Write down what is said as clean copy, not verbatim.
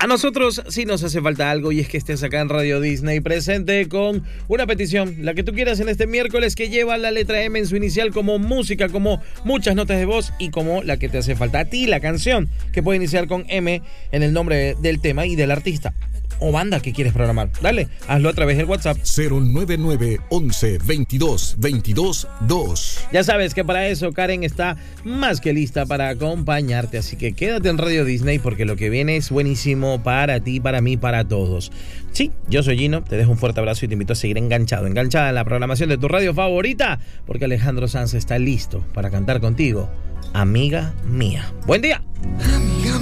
A nosotros sí nos hace falta algo, y es que estés acá en Radio Disney presente con una petición, la que tú quieras en este miércoles, que lleva la letra M en su inicial, como música, como muchas notas de voz y como la que te hace falta a ti, la canción que puede iniciar con M en el nombre del tema y del artista o banda que quieres programar. Dale, hazlo a través del WhatsApp 099 11 22 22 2. Ya sabes que para eso Karen está más que lista para acompañarte, así que quédate en Radio Disney porque lo que viene es buenísimo para ti, para mí, para todos. Sí, yo soy Gino, te dejo un fuerte abrazo y te invito a seguir enganchada en la programación de tu radio favorita, porque Alejandro Sanz está listo para cantar contigo, amiga mía. ¡Buen día!